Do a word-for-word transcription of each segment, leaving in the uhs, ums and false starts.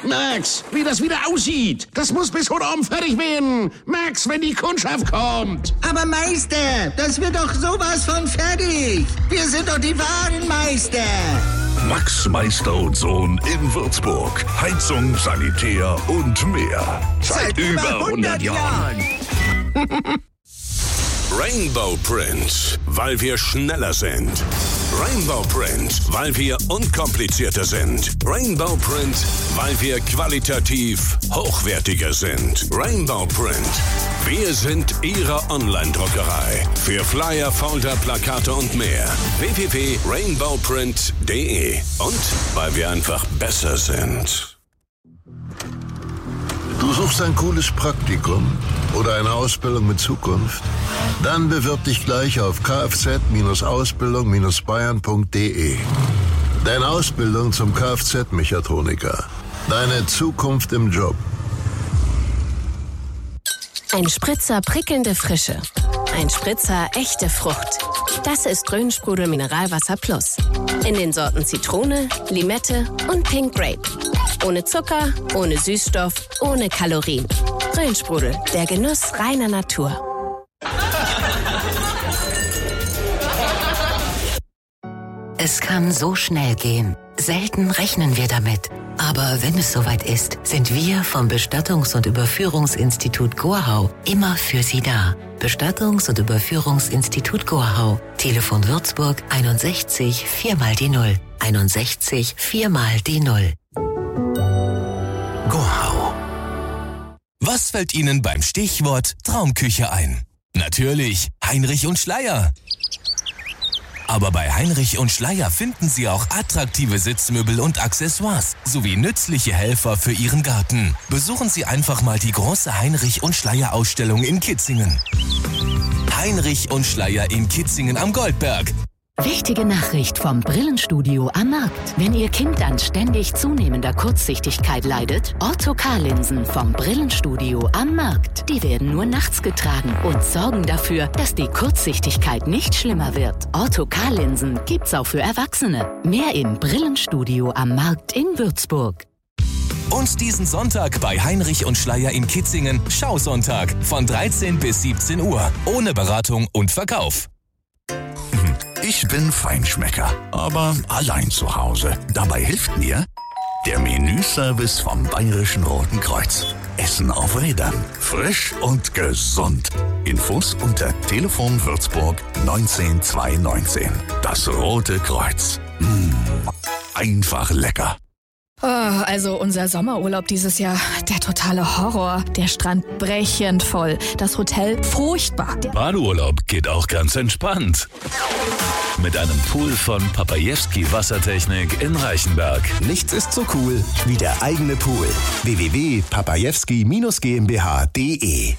Max, wie das wieder aussieht. Das muss bis heute Abend fertig werden. Max, wenn die Kundschaft kommt. Aber Meister, das wird doch sowas von fertig. Wir sind doch die wahren Meister. Max Meister und Sohn in Würzburg. Heizung, Sanitär und mehr. Seit, Seit über hundert Jahren. Rainbow Print, weil wir schneller sind. Rainbow Print, weil wir unkomplizierter sind. Rainbow Print, weil wir qualitativ hochwertiger sind. Rainbow Print, wir sind Ihre Online-Druckerei. Für Flyer, Folder, Plakate und mehr. w w w punkt rainbow print punkt d e. Und weil wir einfach besser sind. Du suchst ein cooles Praktikum oder eine Ausbildung mit Zukunft? Dann bewirb dich gleich auf kfz Ausbildung bayern punkt d e. Deine Ausbildung zum Kfz-Mechatroniker. Deine Zukunft im Job. Ein Spritzer prickelnde Frische. Ein Spritzer echte Frucht. Das ist Rhönsprudel Mineralwasser Plus. In den Sorten Zitrone, Limette und Pink Grape. Ohne Zucker, ohne Süßstoff, ohne Kalorien. Rhönsprudel, der Genuss reiner Natur. Es kann so schnell gehen. Selten rechnen wir damit. Aber wenn es soweit ist, sind wir vom Bestattungs- und Überführungsinstitut Gorhau immer für Sie da. Bestattungs- und Überführungsinstitut Gorhau. Telefon Würzburg einundsechzig vier mal die Null. einundsechzig vier mal die Null. Gorhau. Was fällt Ihnen beim Stichwort Traumküche ein? Natürlich Heinrich und Schleyer. Aber bei Heinrich und Schleyer finden Sie auch attraktive Sitzmöbel und Accessoires sowie nützliche Helfer für Ihren Garten. Besuchen Sie einfach mal die große Heinrich und Schleyer Ausstellung in Kitzingen. Heinrich und Schleyer in Kitzingen am Goldberg. Wichtige Nachricht vom Brillenstudio am Markt. Wenn Ihr Kind an ständig zunehmender Kurzsichtigkeit leidet, Ortho-K-Linsen vom Brillenstudio am Markt. Die werden nur nachts getragen und sorgen dafür, dass die Kurzsichtigkeit nicht schlimmer wird. Ortho-K-Linsen gibt's auch für Erwachsene. Mehr im Brillenstudio am Markt in Würzburg. Und diesen Sonntag bei Heinrich und Schleyer in Kitzingen Schausonntag von dreizehn bis siebzehn Uhr. Ohne Beratung und Verkauf. Ich bin Feinschmecker, aber allein zu Hause. Dabei hilft mir der Menüservice vom Bayerischen Roten Kreuz. Essen auf Rädern. Frisch und gesund. Infos unter Telefon Würzburg neunzehn zweihundertneunzehn. Das Rote Kreuz. Mmh, einfach lecker. Oh, also unser Sommerurlaub dieses Jahr, der totale Horror. Der Strand brechend voll, das Hotel furchtbar. Badeurlaub geht auch ganz entspannt. Mit einem Pool von Papajewski Wassertechnik in Reichenberg. Nichts ist so cool wie der eigene Pool. w w w punkt papajewski GmbH punkt d e.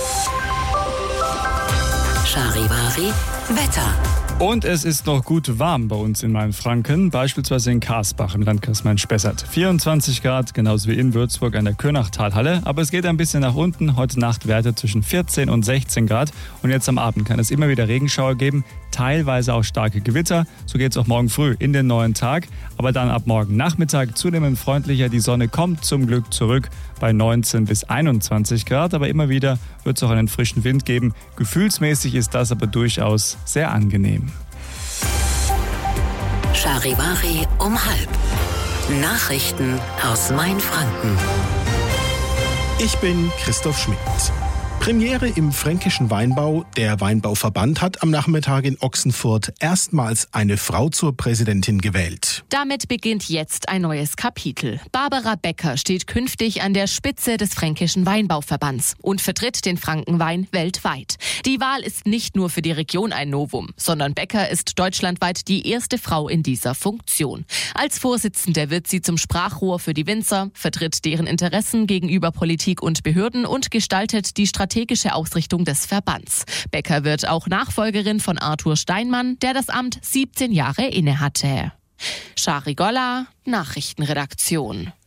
Charivari Wetter. Und es ist noch gut warm bei uns in Mainfranken, beispielsweise in Karsbach im Landkreis Main-Spessart. vierundzwanzig Grad, genauso wie in Würzburg an der Könachtalhalle. Aber es geht ein bisschen nach unten. Heute Nacht Werte zwischen vierzehn und sechzehn Grad. Und jetzt am Abend kann es immer wieder Regenschauer geben, teilweise auch starke Gewitter. So geht es auch morgen früh in den neuen Tag. Aber dann ab morgen Nachmittag zunehmend freundlicher. Die Sonne kommt zum Glück zurück bei neunzehn bis einundzwanzig Grad. Aber immer wieder wird es auch einen frischen Wind geben. Gefühlsmäßig ist das aber durchaus sehr angenehm. Charivari um halb. Nachrichten aus Mainfranken. Ich bin Christoph Schmidt. Premiere im fränkischen Weinbau. Der Weinbauverband hat am Nachmittag in Ochsenfurt erstmals eine Frau zur Präsidentin gewählt. Damit beginnt jetzt ein neues Kapitel. Barbara Becker steht künftig an der Spitze des fränkischen Weinbauverbands und vertritt den Frankenwein weltweit. Die Wahl ist nicht nur für die Region ein Novum, sondern Becker ist deutschlandweit die erste Frau in dieser Funktion. Als Vorsitzende wird sie zum Sprachrohr für die Winzer, vertritt deren Interessen gegenüber Politik und Behörden und gestaltet die Strategie strategische Ausrichtung des Verbands. Becker wird auch Nachfolgerin von Arthur Steinmann, der das Amt siebzehn Jahre innehatte. Shari Golla, Nachrichtenredaktion.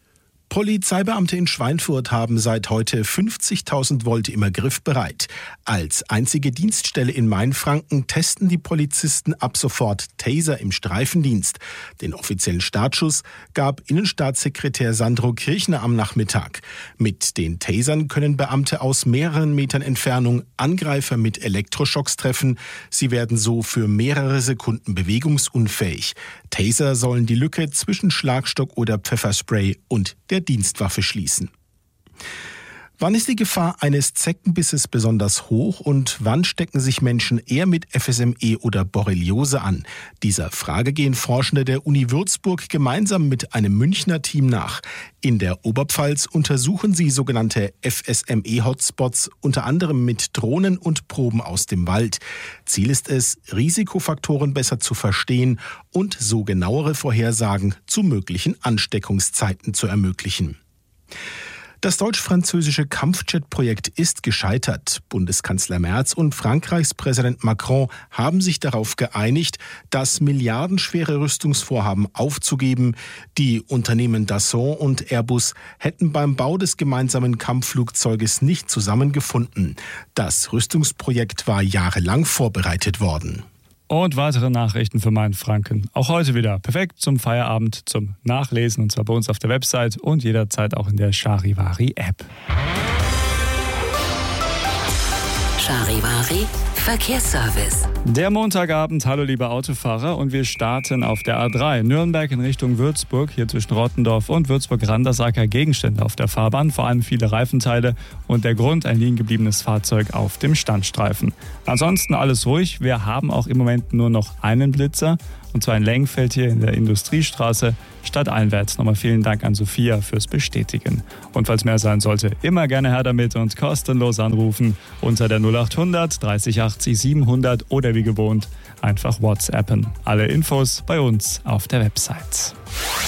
Polizeibeamte in Schweinfurt haben seit heute fünfzigtausend Volt immer griffbereit. Als einzige Dienststelle in Mainfranken testen die Polizisten ab sofort Taser im Streifendienst. Den offiziellen Startschuss gab Innenstaatssekretär Sandro Kirchner am Nachmittag. Mit den Tasern können Beamte aus mehreren Metern Entfernung Angreifer mit Elektroschocks treffen. Sie werden so für mehrere Sekunden bewegungsunfähig. Taser sollen die Lücke zwischen Schlagstock oder Pfefferspray und der Dienstwaffe schließen. Wann ist die Gefahr eines Zeckenbisses besonders hoch und wann stecken sich Menschen eher mit F S M E oder Borreliose an? Dieser Frage gehen Forschende der Uni Würzburg gemeinsam mit einem Münchner Team nach. In der Oberpfalz untersuchen sie sogenannte F S M E-Hotspots, unter anderem mit Drohnen und Proben aus dem Wald. Ziel ist es, Risikofaktoren besser zu verstehen und so genauere Vorhersagen zu möglichen Ansteckungszeiten zu ermöglichen. Das deutsch-französische Kampfjet-Projekt ist gescheitert. Bundeskanzler Merz und Frankreichs Präsident Macron haben sich darauf geeinigt, das milliardenschwere Rüstungsvorhaben aufzugeben. Die Unternehmen Dassault und Airbus hätten beim Bau des gemeinsamen Kampfflugzeuges nicht zusammengefunden. Das Rüstungsprojekt war jahrelang vorbereitet worden. Und weitere Nachrichten für Mainfranken. Auch heute wieder perfekt zum Feierabend, zum Nachlesen, und zwar bei uns auf der Website und jederzeit auch in der Charivari-App. Charivari Verkehrsservice. Der Montagabend, hallo liebe Autofahrer, und wir starten auf der A drei. Nürnberg in Richtung Würzburg, hier zwischen Rottendorf und Würzburg-Randersacker Gegenstände auf der Fahrbahn, vor allem viele Reifenteile und der Grund ein liegen gebliebenes Fahrzeug auf dem Standstreifen. Ansonsten alles ruhig, wir haben auch im Moment nur noch einen Blitzer, und zwar in Lengfeld hier in der Industriestraße, stadteinwärts. Nochmal vielen Dank an Sophia fürs Bestätigen. Und falls mehr sein sollte, immer gerne her damit und kostenlos anrufen unter der null acht hundert dreißig achtzig siebenhundert oder wie gewohnt einfach WhatsAppen. Alle Infos bei uns auf der Website.